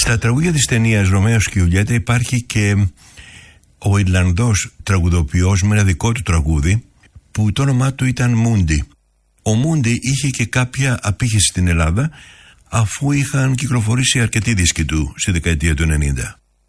Στα τραγούδια της ταινίας Ρωμαίος και Ιουλιέτα υπάρχει και ο Ιρλανδός τραγουδοποιός με ένα δικό του τραγούδι που το όνομά του ήταν Μούντι. Ο Μούντι είχε και κάποια απήχηση στην Ελλάδα, αφού είχαν κυκλοφορήσει αρκετοί δίσκοι του στη δεκαετία του 90.